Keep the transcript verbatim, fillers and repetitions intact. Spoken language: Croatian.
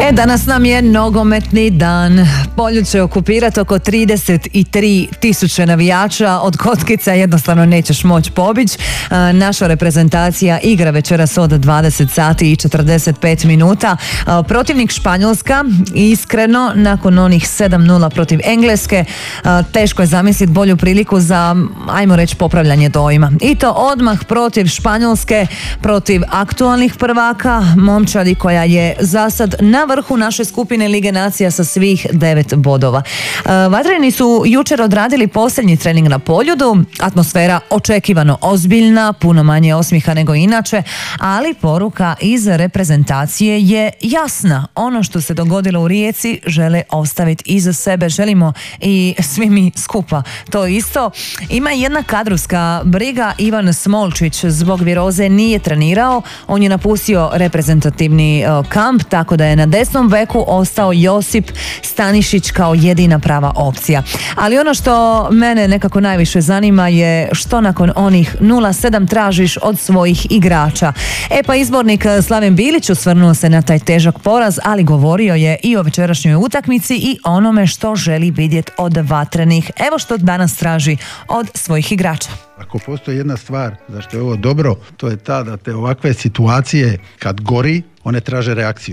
E, danas nam je nogometni dan. Polju će okupirati oko trideset tri tisuće navijača. Od kockica jednostavno nećeš moći pobići. Naša reprezentacija igra večeras od dvadeset sati i četrdeset pet minuta. Protivnik Španjolska, iskreno, nakon onih sedam nula protiv Engleske, teško je zamisliti bolju priliku za, ajmo reći, popravljanje dojma. I to odmah protiv Španjolske, protiv aktualnih prvaka, momčadi koja je za sad na vrhu naše skupine Lige nacija sa svih devet bodova. Vatreni su jučer odradili posljednji trening na Poljudu. Atmosfera očekivano ozbiljna, puno manje osmiha nego inače, ali poruka iz reprezentacije je jasna. Ono što se dogodilo u Rijeci žele ostaviti iza sebe. Želimo i svi mi skupa to isto. Ima jedna kadrovska briga. Ivan Smolčić zbog viroze nije trenirao. On je napustio reprezentativni kamp, tako da je na desnom beku ostao Josip Stanišić kao jedina prava opcija. Ali ono što mene nekako najviše zanima je što nakon onih nula sedam tražiš od svojih igrača. E pa izbornik Slaven Bilić osvrnuo se na taj težak poraz, ali govorio je i o večerašnjoj utakmici i onome što želi vidjeti od vatrenih. Evo što danas traži od svojih igrača. Ako postoji jedna stvar zašto je ovo dobro, to je ta da te ovakve situacije kad gori, one traže reakciju.